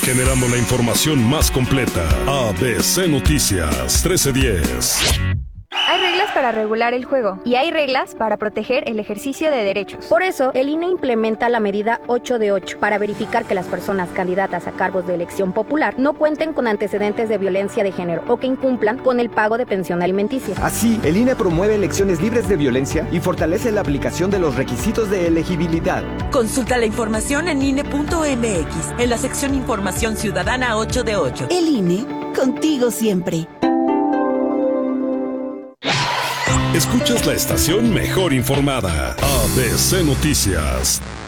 generando la información más completa. ABC Noticias 1310. Hay reglas para regular el juego y hay reglas para proteger el ejercicio de derechos. Por eso, el INE implementa la medida 8 de 8 para verificar que las personas candidatas a cargos de elección popular no cuenten con antecedentes de violencia de género o que incumplan con el pago de pensión alimenticia. Así, el INE promueve elecciones libres de violencia y fortalece la aplicación de los requisitos de elegibilidad. Consulta la información en INE.mx, en la sección Información Ciudadana 8 de 8. El INE, contigo siempre. Escuchas la estación mejor informada. ABC Noticias.